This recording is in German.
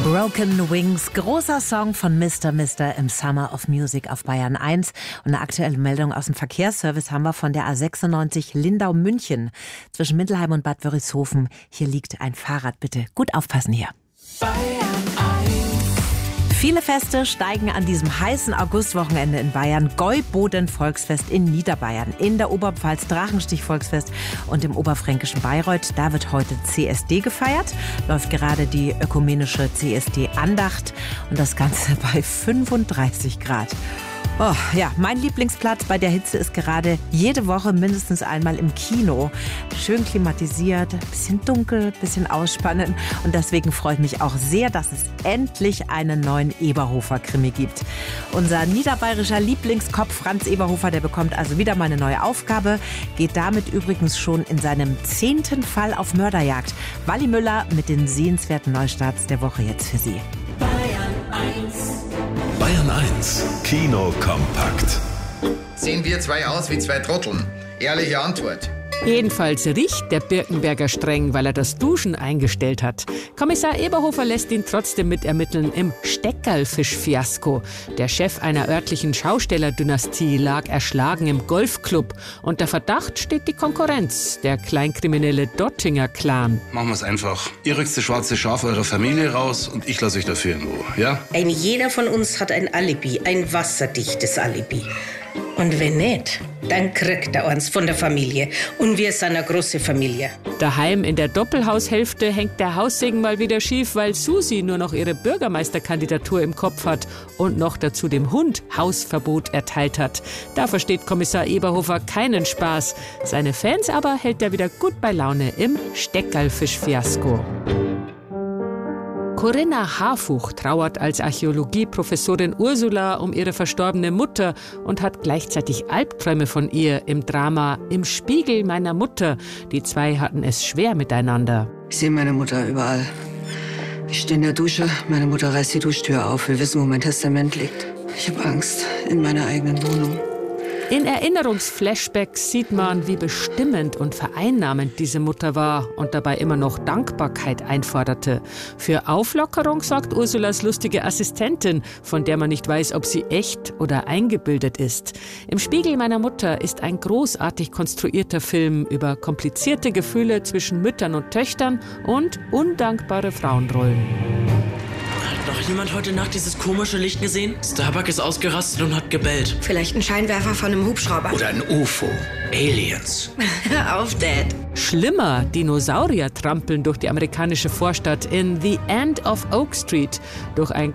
Broken Wings, großer Song von Mr. Mister im Summer of Music auf Bayern 1. Und eine aktuelle Meldung aus dem Verkehrsservice haben wir von der A96 Lindau-München zwischen Mindelheim und Bad Wörishofen. Hier liegt ein Fahrrad, bitte gut aufpassen hier. Bayern 1. Viele Feste steigen an diesem heißen Augustwochenende in Bayern. Gäuboden-Volksfest in Niederbayern, in der Oberpfalz Drachenstich-Volksfest und im oberfränkischen Bayreuth. Da wird heute CSD gefeiert. Läuft gerade die ökumenische CSD-Andacht und das Ganze bei 35 Grad. Oh, ja, mein Lieblingsplatz bei der Hitze ist gerade jede Woche mindestens einmal im Kino. Schön klimatisiert, bisschen dunkel, bisschen ausspannen. Und deswegen freue ich mich auch sehr, dass es endlich einen neuen Eberhofer-Krimi gibt. Unser niederbayerischer Lieblingskopf Franz Eberhofer, der bekommt also wieder mal eine neue Aufgabe. Geht damit übrigens schon in seinem 10. Fall auf Mörderjagd. Walli Müller mit den sehenswerten Neustarts der Woche jetzt für Sie. Bayern 1. Bayern 1, Kino kompakt. Sehen wir zwei aus wie zwei Trotteln? Ehrliche Antwort. Jedenfalls riecht der Birkenberger streng, weil er das Duschen eingestellt hat. Kommissar Eberhofer lässt ihn trotzdem mitermitteln im Steckerlfisch-Fiasko. Der Chef einer örtlichen Schaustellerdynastie lag erschlagen im Golfclub. Unter Verdacht steht die Konkurrenz, der kleinkriminelle Dottinger Clan. Machen wir es einfach. Ihr rückt das schwarze Schaf eurer Familie raus und ich lasse euch dafür in Ruhe, ja? Jeder von uns hat ein Alibi, ein wasserdichtes Alibi. Und wenn nicht, dann kriegt er uns von der Familie. Und wir sind eine große Familie. Daheim in der Doppelhaushälfte hängt der Haussegen mal wieder schief, weil Susi nur noch ihre Bürgermeisterkandidatur im Kopf hat und noch dazu dem Hund Hausverbot erteilt hat. Da versteht Kommissar Eberhofer keinen Spaß. Seine Fans aber hält er wieder gut bei Laune im Steckerlfisch-Fiasko. Corinna Harfuch trauert als Archäologieprofessorin Ursula um ihre verstorbene Mutter und hat gleichzeitig Albträume von ihr im Drama Im Spiegel meiner Mutter. Die zwei hatten es schwer miteinander. Ich sehe meine Mutter überall. Ich stehe in der Dusche, meine Mutter reißt die Duschtür auf, will wissen, wo mein Testament liegt. Ich habe Angst in meiner eigenen Wohnung. In Erinnerungsflashbacks sieht man, wie bestimmend und vereinnahmend diese Mutter war und dabei immer noch Dankbarkeit einforderte. Für Auflockerung sorgt Ursulas lustige Assistentin, von der man nicht weiß, ob sie echt oder eingebildet ist. Im Spiegel meiner Mutter ist ein großartig konstruierter Film über komplizierte Gefühle zwischen Müttern und Töchtern und undankbare Frauenrollen. Hat noch jemand heute Nacht dieses komische Licht gesehen? Starbuck ist ausgerastet und hat gebellt. Vielleicht ein Scheinwerfer von einem Hubschrauber. Oder ein UFO. Aliens. Hör auf, Dad. Schlimmer, Dinosaurier trampeln durch die amerikanische Vorstadt in The End of Oak Street. Durch ein